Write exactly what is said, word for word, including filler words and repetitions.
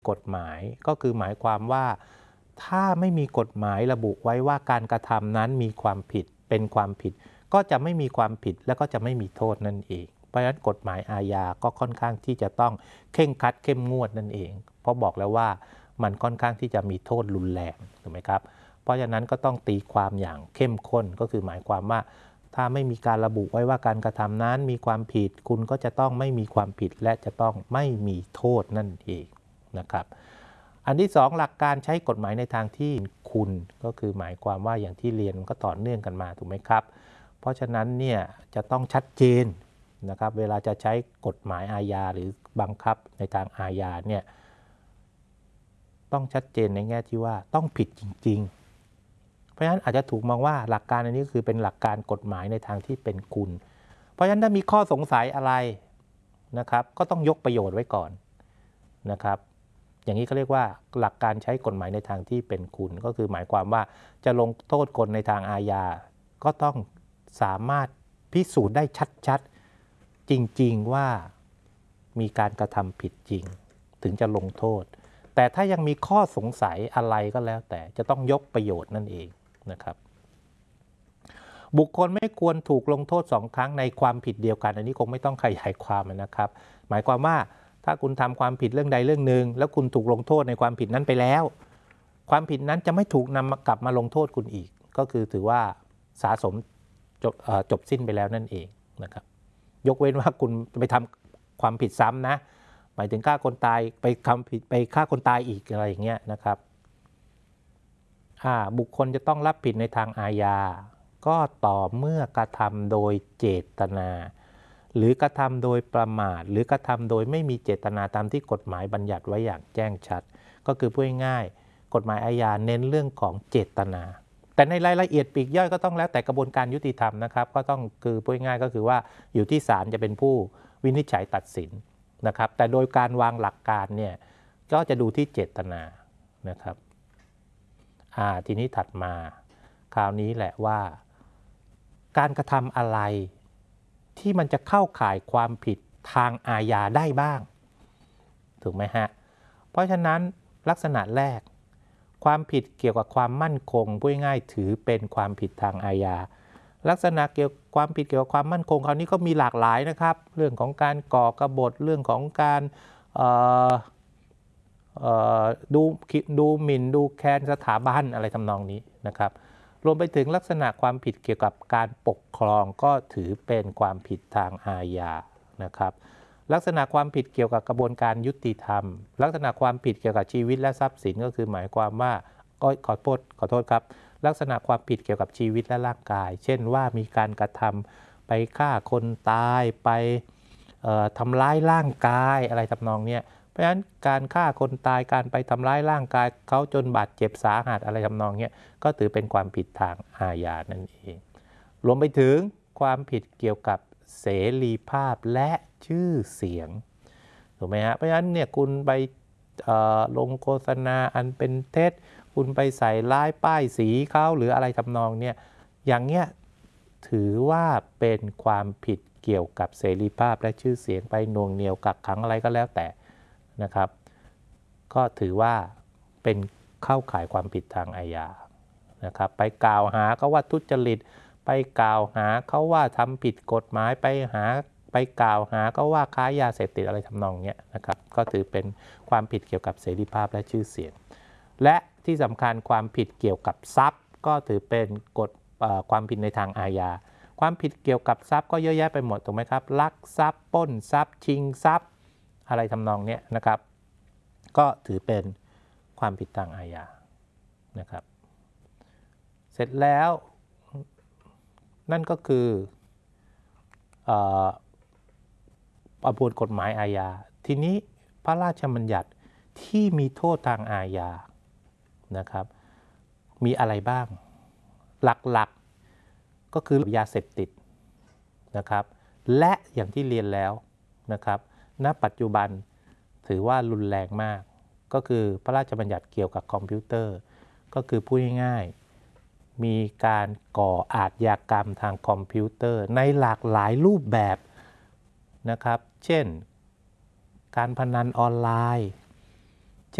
กฎหมายก็คือหมายความว่าถ้าไม่มีกฎหมายระบุไว้ว่าการกระทำนั้นมีความผิดเป็นความผิดก็จะไม่มีความผิดและก็จะไม่มีโทษนั่นเองเพราะฉะนั้นกฎหมายอาญาก็ค่อนข้างที่จะต้องเคร่งครัดเข้มงวดนั่นเองเพราะบอกแล้วว่ามันค่อนข้างที่จะมีโทษรุนแรงถูกไหมครับเพราะฉะนั้นก็ต้องตีความอย่างเข้มข้นก็คือหมายความว่าถ้าไม่มีการระบุไว้ว่าการกระทำนั้นมีความผิดคุณก็จะต้องไม่มีความผิดและจะต้องไม่มีโทษนั่นเองนะครับอันที่สองหลักการใช้กฎหมายในทางที่คุณก็คือหมายความว่าอย่างที่เรียนก็ต่อเนื่องกันมาถูกไหมครับเพราะฉะนั้นเนี่ยจะต้องชัดเจนนะครับเวลาจะใช้กฎหมายอาญาหรือบังคับในทางอาญาเนี่ยต้องชัดเจนในแง่ที่ว่าต้องผิดจริงๆเพราะฉะนั้นอาจจะถูกมองว่าหลักการอันนี้คือเป็นหลักการกฎหมายในทางที่เป็นคุณเพราะฉะนั้นถ้ามีข้อสงสัยอะไรนะครับก็ต้องยกประโยชน์ไว้ก่อนนะครับอย่างนี้เขาเรียกว่าหลักการใช้กฎหมายในทางที่เป็นคุณก็คือหมายความว่าจะลงโทษคนในทางอาญาก็ต้องสามารถพิสูจน์ได้ชัดๆจริงๆว่ามีการกระทำผิดจริงถึงจะลงโทษแต่ถ้ายังมีข้อสงสัยอะไรก็แล้วแต่จะต้องยกประโยชน์นั่นเองนะครับบุคคลไม่ควรถูกลงโทษสองครั้งในความผิดเดียวกันอันนี้คงไม่ต้องขยายความนะครับหมายความว่าถ้าคุณทำความผิดเรื่องใดเรื่องหนึ่งแล้วคุณถูกลงโทษในความผิดนั้นไปแล้วความผิดนั้นจะไม่ถูกนำกลับมาลงโทษคุณอีกก็คือถือว่าสะสมจบจบสิ้นไปแล้วนั่นเองนะครับยกเว้นว่าคุณไปทำความผิดซ้ำนะหมายถึงฆ่าคนตายไปทำผิดไปฆ่าคนตายอีกอะไรอย่างเงี้ยนะครับบุคคลจะต้องรับผิดในทางอาญาก็ต่อเมื่อกระทำโดยเจตนาหรือกระทำโดยประมาทหรือกระทำโดยไม่มีเจตนาตามที่กฎหมายบัญญัติไว้อย่างแจ้งชัดก็คือพูดง่ายๆกฎหมายอาญาเน้นเรื่องของเจตนาแต่ในรายละเอียดปลีกย่อยก็ต้องแล้วแต่กระบวนการยุติธรรมนะครับก็ต้องคือพูดง่ายๆก็คือว่าอยู่ที่ศาลจะเป็นผู้วินิจฉัยตัดสินนะครับแต่โดยการวางหลักการเนี่ยก็จะดูที่เจตนานะครับอ่าทีนี้ถัดมาคราวนี้แหละว่าการกระทำอะไรที่มันจะเข้าข่ายความผิดทางอาญาได้บ้างถูกไหมฮะเพราะฉะนั้นลักษณะแรกความผิดเกี่ยวกับความมั่นคงพูดง่ายๆถือเป็นความผิดทางอาญาลักษณะเกี่ยวกับความผิดเกี่ยวกับความมั่นคงคราวนี้ก็มีหลากหลายนะครับเรื่องของการก่อกบฏเรื่องของการดูดูหมิ่นดูแคลนสถาบันอะไรทำนองนี้นะครับรวมไปถึงลักษณะความผิดเกี่ยวกับการปกครองก็ถือเป็นความผิดทางอาญานะครับลักษณะความผิดเกี่ยวกับกระบวนการยุติธรรมลักษณะความผิดเกี่ยวกับชีวิตและทรัพย์สินก็คือหมายความว่าก็ขอโทษขอโทษครับลักษณะความผิดเกี่ยวกับชีวิตและร่างกายเช่นว่ามีการกระทำไปฆ่าคนตายไปทำร้ายร่างกายอะไรทำนองนี้เพราะฉะนั้นการฆ่าคนตายการไปทำร้ายร่างกายเขาจนบาดเจ็บสาหัสอะไรทำนองนี้ก็ถือเป็นความผิดทางอาญานั่นเองรวมไปถึงความผิดเกี่ยวกับเสรีภาพและชื่อเสียงถูกไหมฮะเพราะฉะนั้นเนี่ยคุณไปลงโฆษณาอันเป็นเท็จคุณไปใส่ร้ายป้ายสีเขาหรืออะไรทำนองเนี่ยอย่างเงี้ยถือว่าเป็นความผิดเกี่ยวกับเสรีภาพและชื่อเสียงไปหน่วงเหนี่ยวกักขังอะไรก็แล้วแต่นะครับก็ถือว่าเป็นเข้าข่ายความผิดทางอาญานะครับไปกล่าวหาเขาว่าทุจริตไปกล่าวหาเขาว่าทำผิดกฎหมายไปหาไปกล่าวหาเขาว่าค้ายาเสพติดอะไรทำนองนี้นะครับก็ถือเป็นความผิดเกี่ยวกับเสรีภาพและชื่อเสียงและที่สำคัญความผิดเกี่ยวกับทรัพย์ก็ถือเป็นกฎความผิดในทางอาญาความผิดเกี่ยวกับทรัพย์ก็เยอะแยะไปหมดถูกไหมครับลักทรัพย์ปล้นทรัพย์ชิงทรัพย์อะไรทำนองนี้นะครับก็ถือเป็นความผิดทางอาญานะครับเสร็จแล้วนั่นก็คือประมวลกฎหมายอาญาทีนี้พระราชบัญญัติที่มีโทษทางอาญานะครับมีอะไรบ้างหลักๆก็คือยาเสพติดนะครับและอย่างที่เรียนแล้วนะครับณปัจจุบันถือว่ารุนแรงมากก็คือพระราชบัญญัติเกี่ยวกับคอมพิวเตอร์ก็คือพูดง่ายๆมีการก่ออาชญากรรมทางคอมพิวเตอร์ในหลากหลายรูปแบบนะครับเช่นการพนันออนไลน์